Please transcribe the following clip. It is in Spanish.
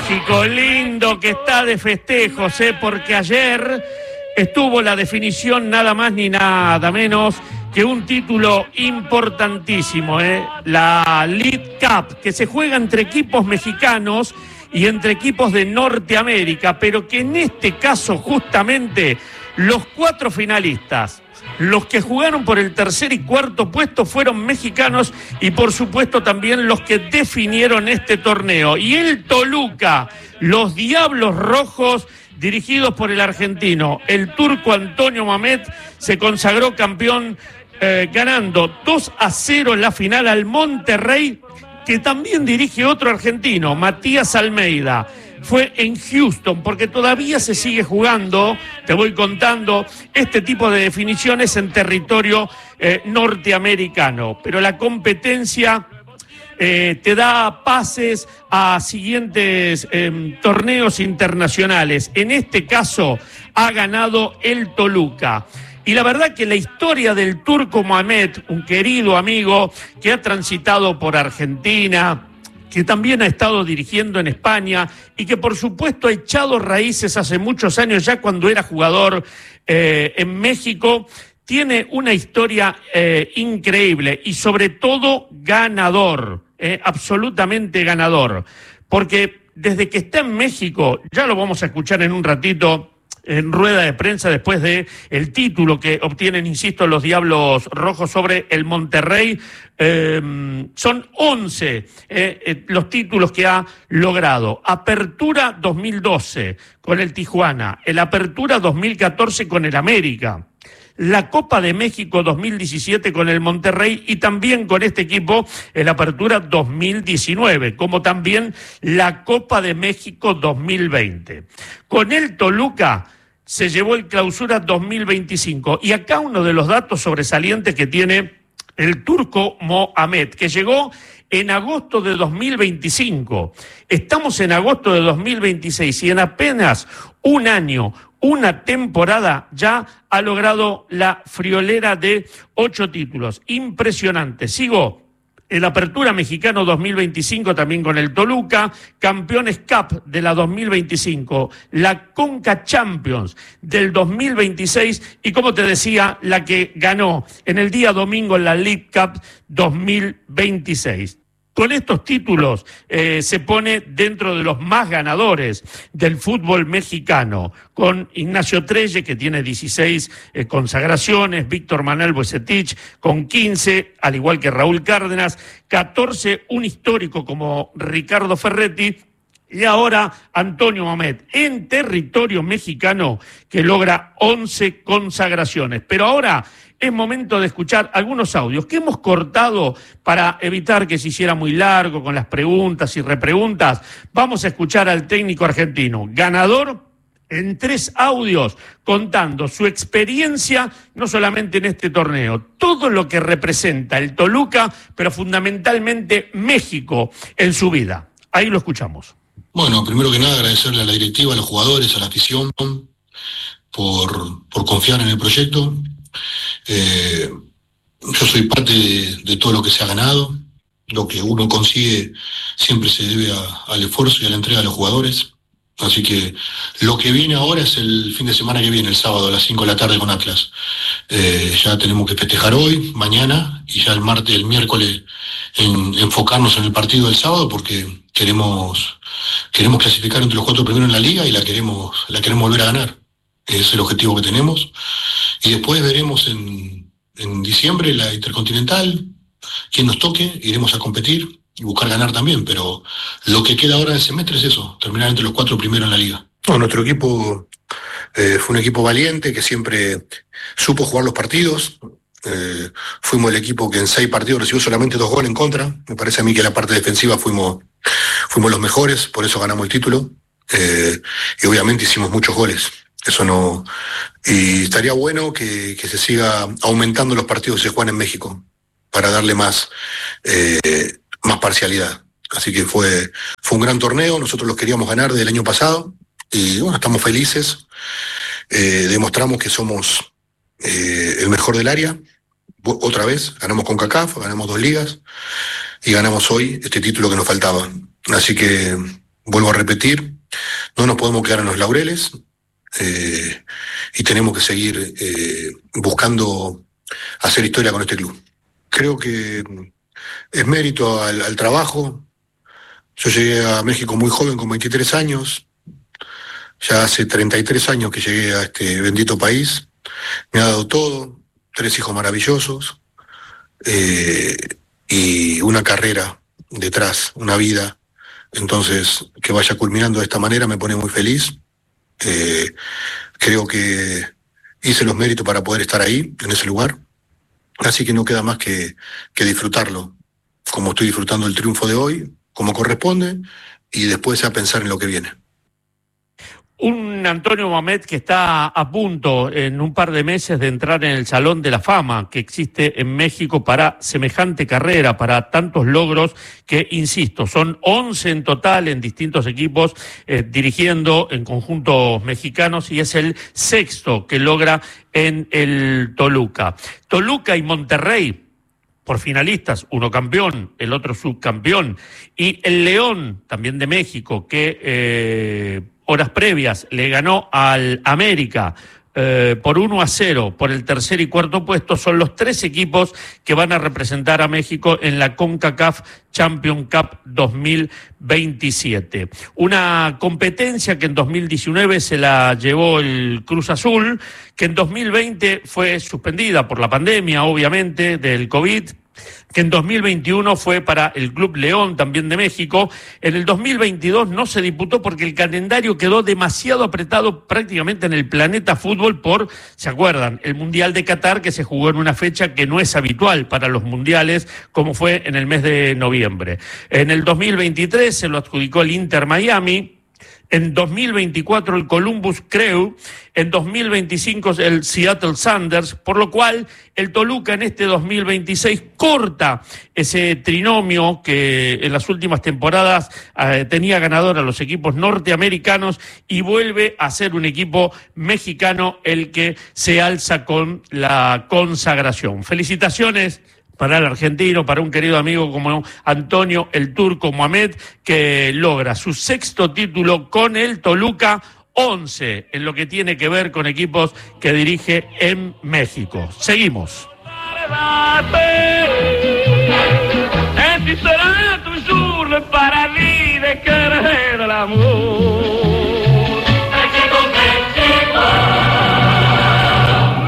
México, lindo que está de festejos, porque ayer estuvo la definición nada más ni nada menos que un título importantísimo, la League Cup, que se juega entre equipos mexicanos y entre equipos de Norteamérica, pero que en este caso justamente los 4 finalistas, los que jugaron por el tercer y cuarto puesto fueron mexicanos y por supuesto también los que definieron este torneo. Y el Toluca, los Diablos Rojos, dirigidos por el argentino, el turco Antonio Mamet, se consagró campeón ganando 2-0 en la final al Monterrey, que también dirige otro argentino, Matías Almeida. Fue en Houston, porque todavía se sigue jugando, te voy contando, este tipo de definiciones en territorio norteamericano. Pero la competencia te da pases a siguientes torneos internacionales. En este caso ha ganado el Toluca. Y la verdad que la historia del turco Mamet, un querido amigo que ha transitado por Argentina, que también ha estado dirigiendo en España y que por supuesto ha echado raíces hace muchos años ya cuando era jugador en México, tiene una historia increíble y sobre todo ganador, absolutamente ganador, porque desde que está en México, ya lo vamos a escuchar en un ratito, en rueda de prensa después de el título que obtienen, insisto, los Diablos Rojos sobre el Monterrey. Son 11 los títulos que ha logrado. Apertura 2012 con el Tijuana, el Apertura 2014 con el América, la Copa de México 2017 con el Monterrey y también con este equipo el Apertura 2019, como también la Copa de México 2020. Con el Toluca se llevó el Clausura 2025 y acá uno de los datos sobresalientes que tiene el turco Mohamed, que llegó en agosto de 2025. Estamos en agosto de 2026 y en apenas un año, una temporada, ya ha logrado la friolera de 8 títulos. Impresionante. Sigo el Apertura Mexicano 2025 también con el Toluca, Campeones Cup de la 2025, la Conca Champions del 2026 y, como te decía, la que ganó en el día domingo en la League Cup 2026. Con estos títulos se pone dentro de los más ganadores del fútbol mexicano, con Ignacio Trelle, que tiene 16 consagraciones, Víctor Manuel Bucetich con 15, al igual que Raúl Cárdenas, 14, un histórico como Ricardo Ferretti, y ahora Antonio Mamet, en territorio mexicano, que logra 11 consagraciones. Pero ahora es momento de escuchar algunos audios que hemos cortado para evitar que se hiciera muy largo con las preguntas y repreguntas. Vamos a escuchar al técnico argentino, ganador en 3 audios, contando su experiencia, no solamente en este torneo, todo lo que representa el Toluca, pero fundamentalmente México en su vida. Ahí lo escuchamos. Bueno, primero que nada agradecerle a la directiva, a los jugadores, a la afición por confiar en el proyecto. Yo soy parte de todo lo que se ha ganado. Lo que uno consigue siempre se debe al esfuerzo y a la entrega de los jugadores. Así que lo que viene ahora es el fin de semana que viene, el sábado a las 5 de la tarde con Atlas. Ya tenemos que festejar hoy, mañana y ya el martes, el miércoles enfocarnos en el partido del sábado porque queremos clasificar entre los 4 primeros en la liga y la queremos volver a ganar. Ese es el objetivo que tenemos. Y después veremos en diciembre la Intercontinental, quien nos toque, iremos a competir y buscar ganar también, pero lo que queda ahora del semestre es eso, terminar entre los 4 primeros en la liga. No, nuestro equipo fue un equipo valiente que siempre supo jugar los partidos. Fuimos el equipo que en 6 partidos recibió solamente 2 goles en contra. Me parece a mí que en la parte defensiva fuimos los mejores, por eso ganamos el título. Y obviamente hicimos muchos goles. Eso no. Y estaría bueno que se siga aumentando los partidos que se juegan en México para darle más parcialidad. Así que fue un gran torneo. Nosotros los queríamos ganar del año pasado y bueno, estamos felices. Demostramos que somos el mejor del área. Otra vez ganamos CONCACAF, ganamos 2 ligas y ganamos hoy este título que nos faltaba. Así que vuelvo a repetir, no nos podemos quedar en los laureles y tenemos que seguir buscando hacer historia con este club. Creo que es mérito al trabajo. Yo llegué a México muy joven, con 23 años. Ya hace 33 años que llegué a este bendito país. Me ha dado todo, 3 hijos maravillosos y una carrera detrás, una vida. Entonces, que vaya culminando de esta manera me pone muy feliz. Creo que hice los méritos para poder estar ahí, en ese lugar. Así que no queda más que disfrutarlo, como estoy disfrutando el triunfo de hoy, como corresponde, y después a pensar en lo que viene. Un Antonio Mohamed que está a punto en un par de meses de entrar en el Salón de la Fama que existe en México para semejante carrera, para tantos logros que, insisto, son 11 en total en distintos equipos dirigiendo en conjuntos mexicanos y es el 6º que logra en el Toluca. Toluca y Monterrey, por finalistas, uno campeón, el otro subcampeón, y el León, también de México, que horas previas le ganó al América por 1-0 por el tercer y cuarto puesto, son los 3 equipos que van a representar a México en la CONCACAF Champions Cup 2027. Una competencia que en 2019 se la llevó el Cruz Azul, que en 2020 fue suspendida por la pandemia, obviamente, del COVID, que en 2021 fue para el Club León, también de México. En el 2022 no se disputó porque el calendario quedó demasiado apretado prácticamente en el planeta fútbol por, ¿se acuerdan?, el Mundial de Qatar, que se jugó en una fecha que no es habitual para los mundiales, como fue en el mes de noviembre. En el 2023 se lo adjudicó el Inter Miami. En 2024 el Columbus Crew, en 2025 el Seattle Sounders, por lo cual el Toluca en este 2026 corta ese trinomio que en las últimas temporadas tenía ganador a los equipos norteamericanos y vuelve a ser un equipo mexicano el que se alza con la consagración. Felicitaciones para el argentino, para un querido amigo como Antonio el Turco Mohamed, que logra su 6º título con el Toluca, 11 en lo que tiene que ver con equipos que dirige en México. Seguimos. Será toujours le paradis de querer l'amour.